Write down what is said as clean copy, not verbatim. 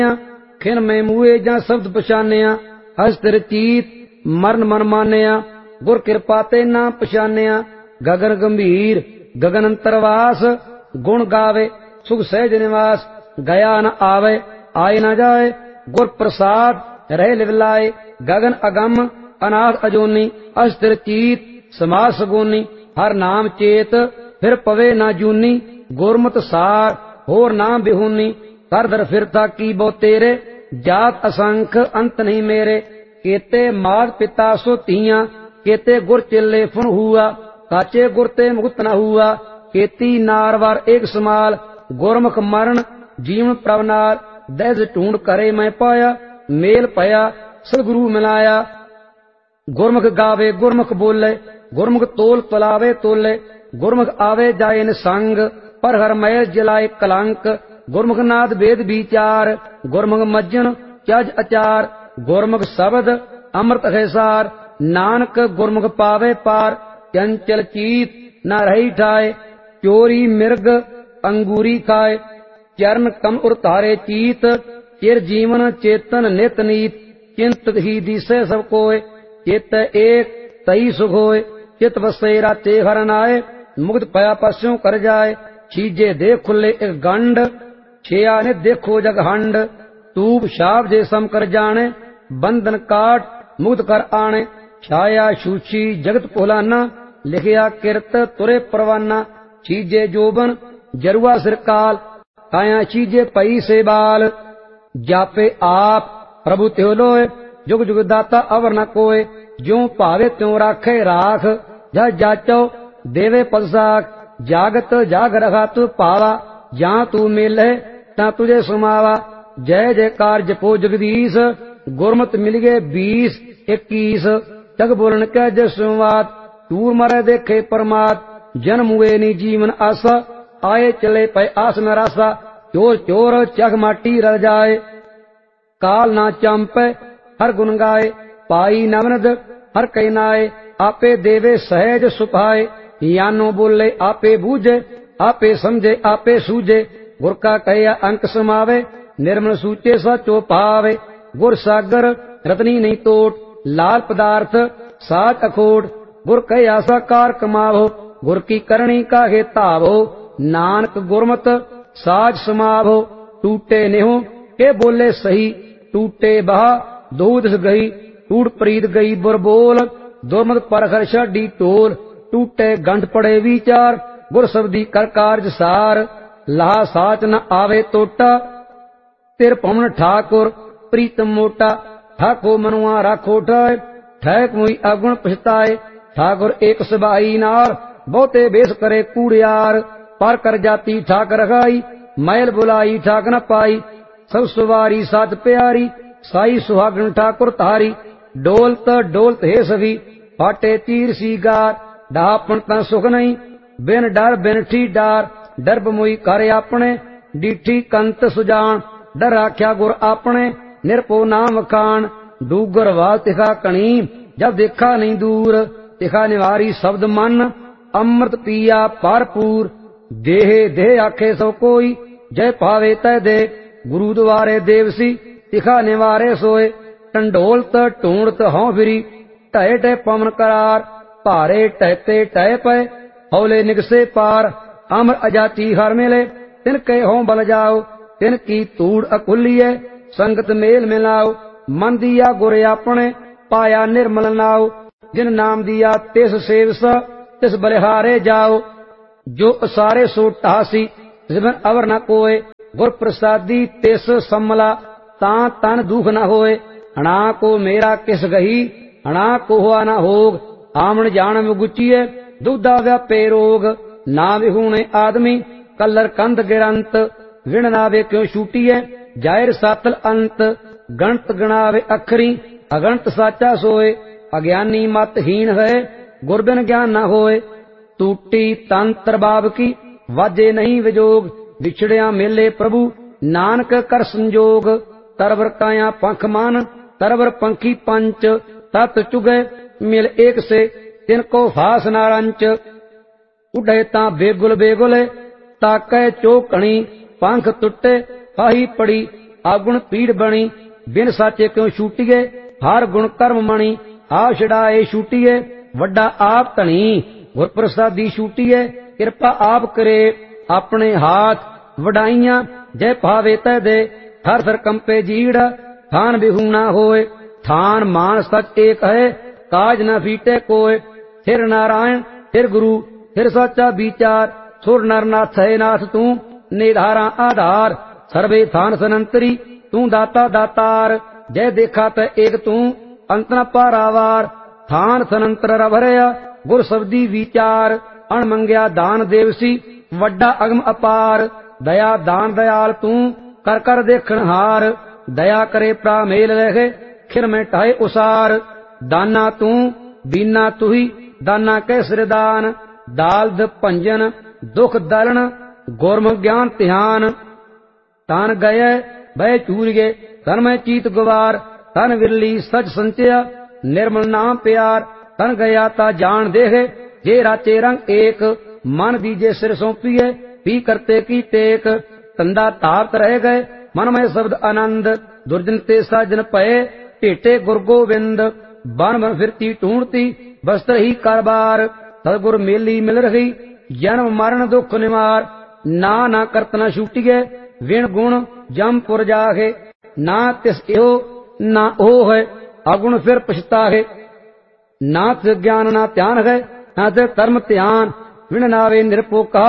खिन में मुए जा शब्द पछानिया। हस्तिर चीत मरण मन मानिया। गुर कृपा ते ना पछानिया। गगन गंभीर गगन अंतरवास। गुण गावे सुख सहज निवास। गया न आवे आए न जाए। गुर प्रसाद रह लिवलाए। गगन अगम अनाथ अजोनी। अस्थिर चीत समाज सगोनी। हर नाम चेत फिर पवे ना जूनी। गुरमत सार होर नाम बिहूनी। कर दर फिरता की बो तेरे। जात असंख अंत नहीं मेरे। केते मात पिता सो तियां। केते गुर चेले फुन हुआ। काचे गुर ते मुक्त न हुआ। केती नारवार एक समाल। गुरमुख मरण जीवन प्रवनाल। दहज ढूंढ करे मैं पाया। मेल पया सदगुरु मिलाया। गुरमुख गावे गुरमुख बोले। गुरमुख तोल तलावे तोले। गुरमुख आवे जाए निसंग। पर हर मैल जलाए कलंक। गुरमुख नाद वेद विचार। गुरमुख मज्जन चज अचार। गुरमुख शब्द अमृत है सार। नानक गुरमुख पावे पार। चंचल चीत न रही ठाए। चोरी मिर्ग अंगूरी खाए। चरण कम उतारे चीत। चिर जीवन चेतन नित नीत। चिंत ही दिसे सब कोय। चित एक तई सुख होय। चित बसे राते हर नाए। मुक्त पया पस्यों कर जाए। छीजे दे खुले एक गंड। छिया ने देखो जग हंड। तूप शाप जे सम कर जाने। बंधन काट मुक्त कर आने। छाया सूची जगत भुलाना। लिखिया किरत तुरे परवाना। छीजे जोबन जरुआ सिरकाल। काया छीजे पई से बाल। जापे आप प्रभु त्यो लोय। जुग जुग दाता अवर न कोय। ज्यों भावे त्यों राखे राख। जा जाचो देवे पद साख। जागत जाग रखा तू पावा। जहाँ तू मिले ता तुझे सुमावा। जय जयकार जपो जगदीश। गुरमत मिल गए 20 21। जग बोलन कह जय संवाद। टूर मरे देखे परमात। जन्म हुए नी जीवन आशा। आए चले पे आस न रासा। चोर चोर चख माटी रल जाए। काल ना चंपे हर गुण गाए। पाई नवनद हर कई नाए। आपे देवे सहज सुपाए। यानो बोले आपे बूझे। आपे समझे आपे सूझे। गुर का कहिया अंक समावे। निर्मल सूचे सचो पावे। गुर सागर रतनी नहीं तोट। लाल पदार्थ साच अखोट। गुर कहिया साकार कमावो। गुर की करणी का हे तावो। नानक गुरमत साज समावो। टूटे नेहो के बोले सही। टूटे बहा दूध गई। टूट प्रीत गई बुर बोल। दुर्मत परखर छाडी टोल। टूटे गंठ पड़े विचार। गुर शब्दी कर कार्य सार। ला साच न आवे तोटा। तिर पवन ठाकुर प्रीतम मोटा। ठाको मनुआ राखो ठाए। ठैक मुई अगुण पछताए। ठाकुर एक सबाई नार। बहुते बेस करे कूड़ियार। पर कर जाती ठाक रखाई। मैल बुलाई ठाक न पाई। सब सुवारी साच प्यारी। साई सुहागन ठाकुर तारी। डोलत डोलत हे सभी। फाटे तीर सी गार। डापन ता सुख नहीं। बिन डर बिन ठी डार। डरब मुई कर अपने। डीठी कंत सुजान। डर आख्या गुर अपने। निरपो नाम खान। डूगर वाल तिखा कणी। जब देखा नहीं दूर। तिखा निवारी शब्द मन। अमृत पिया भरपूर। देहे देह आखे सो कोई। जय पावे तय दे। गुरु द्वारे देवसी तिखा निवारे सोए। टंडोलत ढूंढत हों फिरी। टह टह पवन करार। भारे टहते टह पे। हौले निगसे पार। अमर अजाती हर मिले। तिन के हों बल जाओ। तिन की तूड़ अकुलिए। संगत मेल मिलाओ। मन दिया गुर अपने। पाया निर्मल नाओ। जिन नाम दिया तिस सेवस। तिस बलिहारे जाओ। जो सारे सो टासी। जिवन अवर न कोय। गुर प्रसादी तिस सम्मला। तां तन दुख न होए। हणा को मेरा किस गही। हणा को हुआ न होग। आमन जान गुचिए। दुधा व्यापे रोग। ना विहूणे आदमी। कलर कंध गिरंत। विण नावे क्यों छूटिए। जाहिर सातल अंत। गणत गणावे अखरी। अगणत साचा सोए। अज्ञानी मत हीन है। गुरबिन ज्ञान न होए। टूटी तंत्र बाब की। वाजे नहीं विजोग। बिछड़िया मेले प्रभु। नानक कर संजोग। तरवर काया पंख मान। तरवर पंखी पंच। तत चुगे मिल एक से। तिनको फास नारंच। उड़े ता बेगुल बेगुल। ताकै चौकणी। पंख टुटे फाही पड़ी। ਆਗੁਣ ਪੀੜ ਬਣੀ। ਬਿਨ ਸਾਚੇ ਕਿਉ ਛੂਟੀਏ, ਹਰ ਗੁਣ ਕਰਮ ਮਣੀ। ਆਪ ਛਡਾਏ ਛੂਟੀਏ, ਵੱਡਾ ਆਪ ਧਣੀ। ਗੁਰ ਪ੍ਰਸਾਦੀ ਛੂਟੀਏ, ਕਿਰਪਾ ਆਪ ਕਰੇ। ਆਪਣੇ ਹਾਥ ਵਡਾਈਆਂ, ਜੈ ਭਾਵੇ ਤੈ ਦੇ। ਥਰ ਥਰ ਕੰਪੇ ਜੀੜ, ਥਾਨ ਬਿਹੂ ਨਾ ਹੋਏ। ਥਾਨ ਮਾਨ ਸਚ ਏਕ ਹੈ, ਕਾਜ ਨ ਫੀਟੇ ਕੋਏ। ਫਿਰ ਨਾਰਾਇਣ ਫਿਰ ਗੁਰੂ ਫਿਰ ਸਾਚਾ ਵਿਚਾਰ। ਸੁਰ ਨਰ ਨਾਥ ਹੈ ਨਾਥ ਤੂੰ, ਨਿਧਾਰਾ ਆਧਾਰ। ਸਰਵੇ ਥਾਨ ਸਨੰਤਰੀ, ਤੂੰ ਦਾਤਾ ਦਾਤਾਰ। ਜੈ ਦੇਖਾ ਤੈ ਏਕ ਤੂੰ, ਅੰਤ ਨ ਪਾਰਾਵਾਰ। ਥਾਨ ਸਨੰਤਰ ਰਭਰਿਆ, ਗੁਰ ਸਬਦੀ ਵਿਚਾਰ। ਅਣ ਮੰਗਿਆ ਦਾਨ ਦੇਵਸੀ, ਵੱਡਾ ਅਗਮ ਅਪਾਰ। ਦਇਆ ਦਾਨ ਦਇਆਲ ਤੂੰ, ਕਰ ਕਰ ਦੇਖਣ ਹਾਰ। ਦਇਆ ਕਰੇ ਪ੍ਰਾ ਮੇਲ ਰਹੇ, ਖਿਰ ਮੈਂ ਢਾਏ ਉਸਾਰ। ਦਾਨਾ ਤੂੰ ਬੀਨਾ ਤੁਹੀ, ਦਾਨਾ ਕੈ ਸਿਰਦਾਨ। ਦਾਲਦ ਭੰਜਨ ਦੁਖ ਦਲਣ, ਗੁਰਮੁਖ ਗਿਆਨ ਧਿਆਨ। ਤਨ ਗਏ ਬੈ ਚੂਰੀਏ, ਤਨ ਮੈਂ ਚੀਤ ਗਵਾਰ। ਤਨ ਵਿਰਲੀ ਸਚ ਸੰਚਿਆ, ਨਿਰਮਲ ਨਾਮ ਪਿਆਰ। ਤਨ ਗਿਆ ਤਾ ਜਾਣ ਦੇਹ, ਜੇ ਰਾਚੇ ਰੰਗ ਏਕ। ਮਨ ਦੀਜੇ ਸਿਰ ਸੌਂਪੀਏ, ਪੀ ਕਰਤੇ ਕੀ ਟੇਕ। ਤੰਦਾ ਤਾਪਤ ਰਹਿ ਗਏ, ਮਨ ਮੈਂ ਸ਼ਬਦ ਆਨੰਦ। ਦੁਰਜਨ ਤੇ ਸਾਜਨ ਪਏ, ਢੇਟੇ ਗੁਰ ਗੋਬਿੰਦ। ਬਨ ਬਨ ਫਿਰਤੀ ਢੂੰਡਤੀ, ਬਸਤਰ ਹੀ ਕਰਬਾਰ। ਸਤਿਗੁਰ ਮੇਲੀ ਮਿਲ ਰਹੀ, ਜਨਮ ਮਰਨ ਦੁਖ ਨਿਵਾਰ। ਨਾ ਨਾ ਕਰਤ ਨ ਛੂਟੀਏ, ਵਿਣ ਗੁਣ ਜਮਪੁਰ ਜਾਹੇ। ਨਾ ਤਿਸ ਇਹੋ ਨਾ ਉਹ ਹੈ, ਅਗੁਣ ਫਿਰ ਪਛਤਾਹੇ। ਨਾ ਤਿਸ ਗਿਆਨ ਨਾ ਧਿਆਨ ਹੈ, ਨਾ ਤੇ ਧਰਮ ਧਿਆਨ। ਵਿਣ ਨਾਵੇ ਨਿਰਪੋਕਾ,